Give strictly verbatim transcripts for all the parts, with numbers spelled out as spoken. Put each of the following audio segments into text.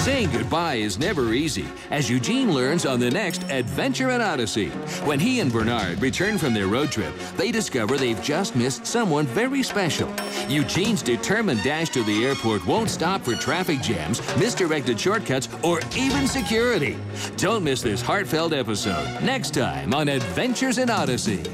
Saying goodbye is never easy, as Eugene learns on the next Adventure in Odyssey. When he and Bernard return from their road trip, they discover they've just missed someone very special. Eugene's determined dash to the airport won't stop for traffic jams, misdirected shortcuts, or even security. Don't miss this heartfelt episode next time on Adventures in Odyssey.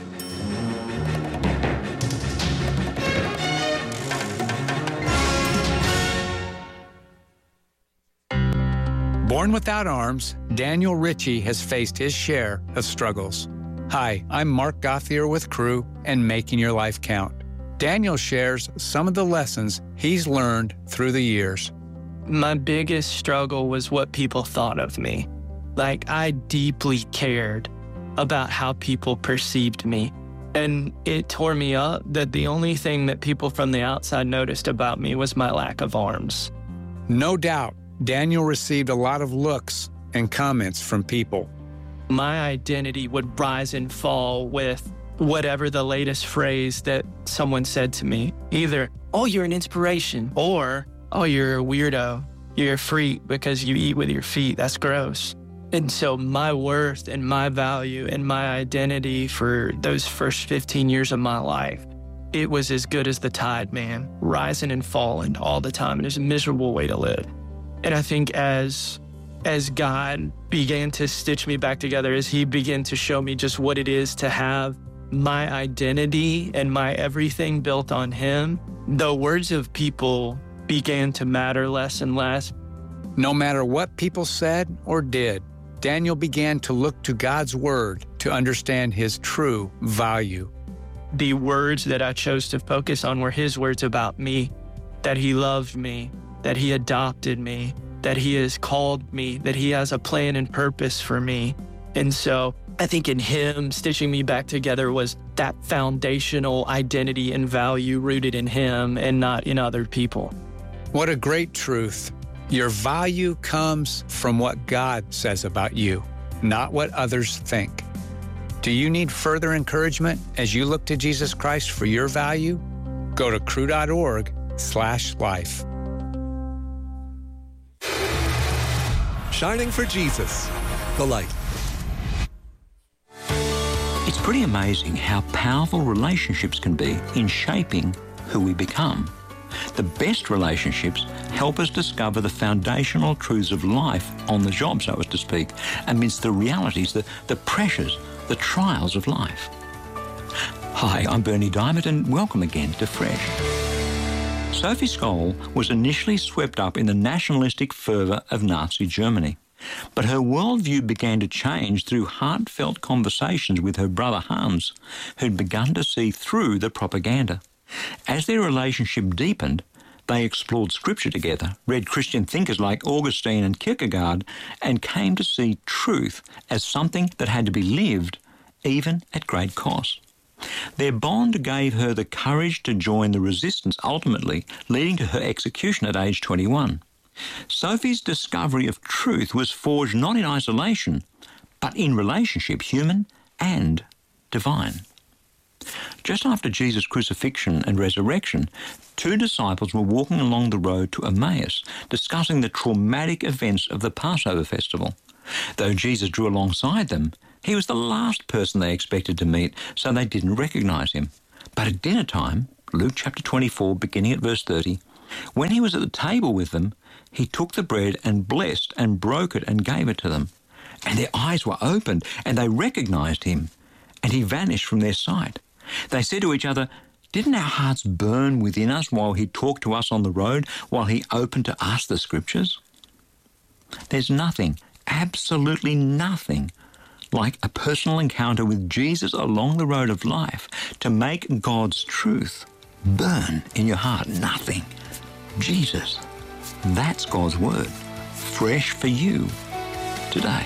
Born without arms, Daniel Ritchie has faced his share of struggles. Hi, I'm Mark Gauthier with Crew and Making Your Life Count. Daniel shares some of the lessons he's learned through the years. My biggest struggle was what people thought of me. Like, I deeply cared about how people perceived me. And it tore me up that the only thing that people from the outside noticed about me was my lack of arms. No doubt, Daniel received a lot of looks and comments from people. My identity would rise and fall with whatever the latest phrase that someone said to me. Either, oh, you're an inspiration, or, oh, you're a weirdo. You're a freak because you eat with your feet. That's gross. And so my worth and my value and my identity for those first fifteen years of my life, it was as good as the tide, man, rising and falling all the time. And it's a miserable way to live. And I think as as God began to stitch me back together, as he began to show me just what it is to have my identity and my everything built on him, the words of people began to matter less and less. No matter what people said or did, Daniel began to look to God's word to understand his true value. The words that I chose to focus on were his words about me, that he loved me, that he adopted me, that he has called me, that he has a plan and purpose for me. And so I think in him stitching me back together was that foundational identity and value rooted in him and not in other people. What a great truth. Your value comes from what God says about you, not what others think. Do you need further encouragement as you look to Jesus Christ for your value? Go to crew.org slash life. Shining for Jesus, the light. It's pretty amazing how powerful relationships can be in shaping who we become. The best relationships help us discover the foundational truths of life on the job, so as to speak, amidst the realities, the, the pressures, the trials of life. Hi, I'm Bernie Diamond, and welcome again to Fresh. Sophie Scholl was initially swept up in the nationalistic fervour of Nazi Germany, but her worldview began to change through heartfelt conversations with her brother Hans, who'd begun to see through the propaganda. As their relationship deepened, they explored scripture together, read Christian thinkers like Augustine and Kierkegaard, and came to see truth as something that had to be lived, even at great cost. Their bond gave her the courage to join the resistance, ultimately leading to her execution at age twenty-one. Sophie's discovery of truth was forged not in isolation, but in relationship, human and divine. Just after Jesus' crucifixion and resurrection, two disciples were walking along the road to Emmaus, discussing the traumatic events of the Passover festival. Though Jesus drew alongside them, he was the last person they expected to meet, so they didn't recognize him. But at dinner time, Luke chapter twenty-four, beginning at verse thirty, when he was at the table with them, he took the bread and blessed and broke it and gave it to them. And their eyes were opened, and they recognized him, and he vanished from their sight. They said to each other, "Didn't our hearts burn within us while he talked to us on the road, while he opened to us the scriptures?" There's nothing, absolutely nothing, like a personal encounter with Jesus along the road of life to make God's truth burn in your heart. Nothing. Jesus. That's God's word, fresh for you today.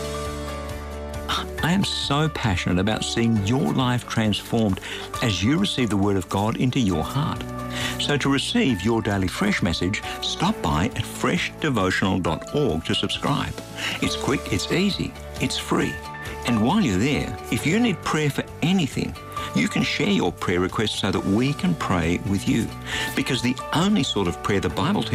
I am so passionate about seeing your life transformed as you receive the Word of God into your heart. So to receive your daily Fresh message, stop by at fresh devotional dot org to subscribe. It's quick, it's easy, it's free. And while you're there, if you need prayer for anything, you can share your prayer requests so that we can pray with you. Because the only sort of prayer the Bible teaches